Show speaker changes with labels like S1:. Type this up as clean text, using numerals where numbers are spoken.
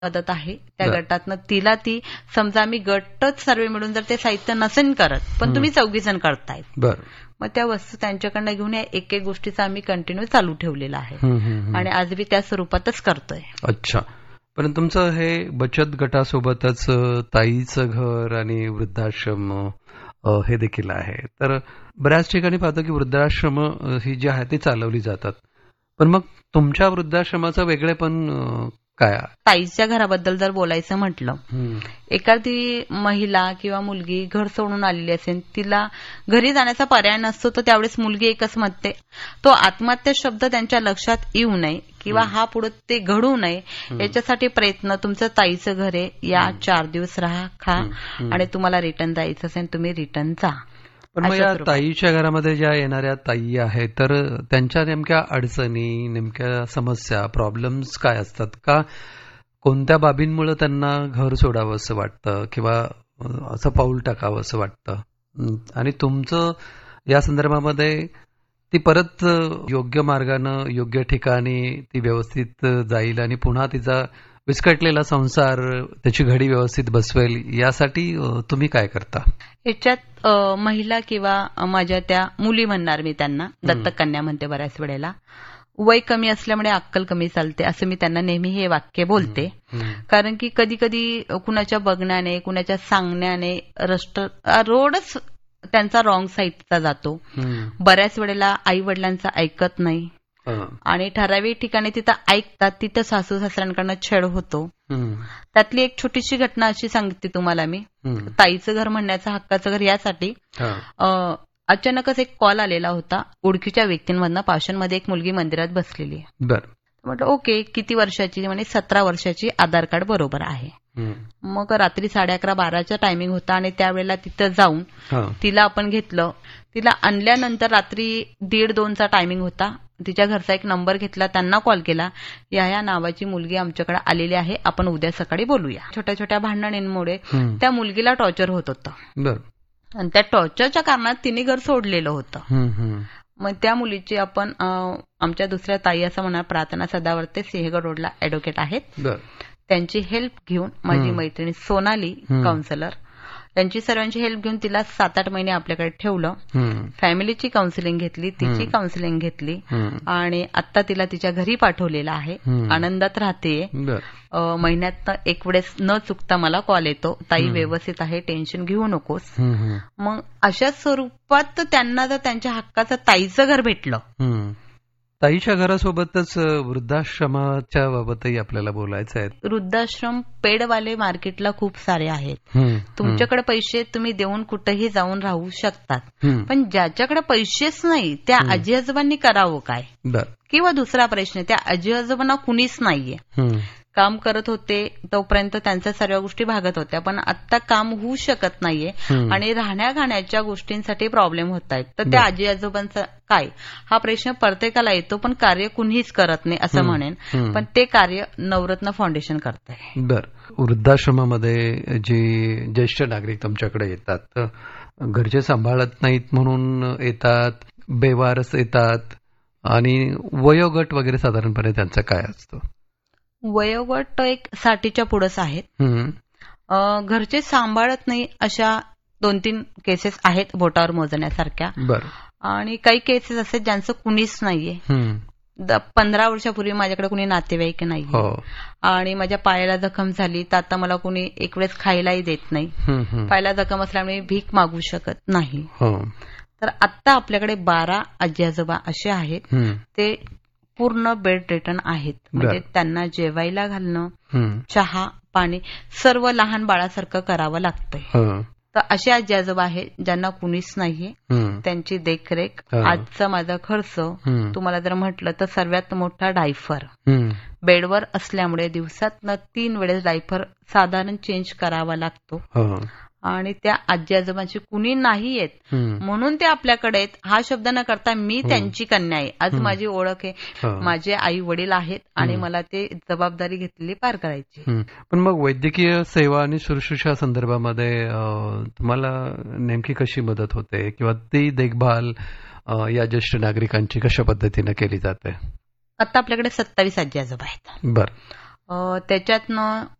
S1: मदत आहे त्या गटातनं तिला ती समजा आम्ही गटच सर्व मिळून जर ते साहित्य नसेल करत पण तुम्ही 4 जण करतायत मग त्या वस्तू त्यांच्याकडनं घेऊन या एक एक गोष्टीचा आम्ही कंटिन्यू चालू ठेवलेला आहे आणि आज मी त्या स्वरूपातच करतोय.
S2: अच्छा. पण तुमचं हे बचत गटासोबतच ताईचं घर आणि वृद्धाश्रम हे देखील आहे. तर बऱ्याच ठिकाणी पाहतो की वृद्धाश्रम ही जी आहे ती चालवली जातात. पण मग तुमच्या वृद्धाश्रमाचं वेगळेपण काय?
S1: ताईच्या घराबद्दल जर बोलायचं म्हटलं, एखादी महिला किंवा मुलगी घर सोडून आलेली असेल, तिला घरी जाण्याचा पर्याय नसतो, तर त्यावेळेस मुलगी एकच म्हणते, तो आत्महत्या शब्द त्यांच्या लक्षात येऊ नये किंवा हा पुढे ते घडू नये याच्यासाठी प्रयत्न. तुमचं ताईचं घर आहे, या 4 दिवस राहा, खा आणि तुम्हाला रिटर्न जायचं असेल तुम्ही रिटर्न जा.
S2: पण मग या ताईच्या घरामध्ये ज्या येणाऱ्या ताई आहेत तर त्यांच्या नेमक्या अडचणी, नेमक्या समस्या, प्रॉब्लेम्स काय असतात? का कोणत्या बाबींमुळे त्यांना घर सोडावं असं वाटतं किंवा असं पाऊल टाकावं असं वाटतं? आणि तुमचं या संदर्भामध्ये ती परत योग्य मार्गानं योग्य ठिकाणी ती व्यवस्थित जाईल आणि पुन्हा तिचा विस्कटलेला संसार त्याची घडी व्यवस्थित बसवेल यासाठी तुम्ही काय करता?
S1: याच्यात महिला किंवा माझ्या त्या मुली म्हणणार मी त्यांना, दत्तक कन्या म्हणते बऱ्याच वेळेला, वय कमी असल्यामुळे अक्कल कमी चालते असं मी त्यांना नेहमी हे वाक्य बोलते. कारण की कधी कधी कुणाच्या बघण्याने कुणाच्या सांगण्याने रोडच त्यांचा रॉंग साईडचा जातो. बऱ्याच वेळेला आई वडिलांचं ऐकत नाही आणि ठराविक ठिकाणी तिथं ऐकतात, तिथं सासू सासऱ्यांकडनं छेड होतो. त्यातली एक छोटीशी घटना अशी सांगते तुम्हाला मी. ताईचं घर म्हणण्याचं हक्काचं घर यासाठी अचानकच एक कॉल आलेला होता ओळखीच्या व्यक्तींमधनं. पाषाणमध्ये एक मुलगी मंदिरात बसलेली आहे. म्हटलं ओके, किती वर्षाची? म्हणे 17 वर्षाची, आधार कार्ड बरोबर आहे. मग रात्री 11:30-12चा टायमिंग होता आणि त्यावेळेला तिथं जाऊन तिला आपण घेतलं. तिला आणल्यानंतर रात्री 1:30-2चा टायमिंग होता. तिच्या घरचा एक नंबर घेतला, त्यांना कॉल केला, या नावाची मुलगी आमच्याकडे आलेली आहे, आपण उद्या सकाळी बोलूया. छोट्या छोट्या भांडणांमुळे त्या मुलगीला टॉर्चर होत होतं आणि त्या टॉर्चरच्या कारणात तिने घर सोडलेलं होतं. मग त्या मुलीची आपण आमच्या दुसऱ्या ताई असं म्हणा, प्रार्थना सदावर्ते, सिंहगड रोडला ऍडव्होकेट आहेत, त्यांची हेल्प घेऊन माझी मैत्रिणी सोनाली काउन्सिलर, त्यांची सर्वांची हेल्प घेऊन तिला 7-8 महिने आपल्याकडे ठेवलं. फॅमिलीची काउन्सिलिंग घेतली, तिची काउन्सिलिंग घेतली आणि आता तिला तिच्या घरी पाठवलेलं आहे. आनंदात राहतेय. महिन्यात एक वेळेस न चुकता मला कॉल येतो, ताई व्यवस्थित आहे, टेन्शन घेऊ नकोस. मग अशा स्वरूपात त्यांना जर त्यांच्या हक्काचं ताईचं घर भेटलं.
S2: ताईच्या घरासोबतच वृद्धाश्रमाच्या बाबतही आपल्याला बोलायचं आहे.
S1: वृद्धाश्रम पेडवाले मार्केटला खूप सारे आहेत. तुमच्याकडे पैसे तुम्ही देऊन कुठेही जाऊन राहू शकतात, पण ज्याच्याकडे पैसेच नाही त्या आजी आजोबांनी करावं काय? किंवा दुसरा प्रश्न, त्या आजी आजोबांना कुणीच नाहीये. काम करत होते तोपर्यंत त्यांच्या सर्व गोष्टी भागत होत्या, पण आता काम होऊ शकत नाहीये आणि राहण्या खाण्याच्या गोष्टींसाठी प्रॉब्लेम होत आहेत. तर त्या आजी आजोबांचा काय, हा प्रश्न प्रत्येकाला येतो, पण कार्य कुणीच करत नाही असं म्हणेन. पण ते कार्य नवरत्न फाउंडेशन करत आहे.
S2: वृद्धाश्रमामध्ये जे ज्येष्ठ नागरिक तुमच्याकडे येतात, घरचे सांभाळत नाहीत म्हणून येतात, बेवारस येतात आणि वयोगट वगैरे साधारणपणे त्यांचं काय असतं?
S1: वयोगट एक 60च्या पुढंच आहेत. घरचे सांभाळत नाही अशा 2-3 केसेस आहेत बोटावर मोजण्यासारख्या. आणि काही केसेस असे ज्यांचं कुणीच नाहीये. 15 वर्षापूर्वी माझ्याकडे कुणी नातेवाईक नाहीये आणि माझ्या पायाला जखम झाली तर आता मला कुणी एक वेळेस खायलाही देत नाही. पायाला जखम असल्यामुळे भीक मागू शकत नाही. तर आता आपल्याकडे 12 आजी आजोबा असे आहेत, ते पूर्ण बेड रिटर्न आहेत. म्हणजे त्यांना जेवायला घालणं, चहा पाणी सर्व लहान बाळासारखं करावं लागतंय. तर असे आजी आजोबा आहेत ज्यांना कुणीच नाहीये, त्यांची देखरेख. आजचा माझा खर्च तुम्हाला जर म्हटलं तर सर्वात मोठा डायफर. बेडवर असल्यामुळे दिवसात 3 वेळेस डायफर साधारण चेंज करावा लागतो आणि त्या आजी आजोबांची कुणी नाही येत म्हणून ते आपल्याकडे आहेत. हा शब्द न करता मी त्यांची कन्या आहे, आज माझी ओळख आहे, माझे आई वडील आहेत आणि मला ते जबाबदारी घेतलेली पार करायची.
S2: पण मग वैद्यकीय सेवा आणि शुश्रूषा संदर्भामध्ये तुम्हाला नेमकी कशी मदत होते किंवा ती देखभाल या ज्येष्ठ नागरिकांची कशा पद्धतीने केली जाते?
S1: आता आपल्याकडे 27 आजी आजोबा आहेत. त्याच्यातनं